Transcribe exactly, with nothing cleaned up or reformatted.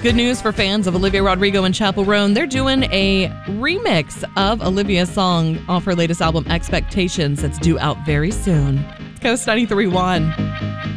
Good news for fans of Olivia Rodrigo and Chappell Roan. They're doing a remix of Olivia's song off her latest album, Expectations, that's due out very soon. Coast ninety-three point one.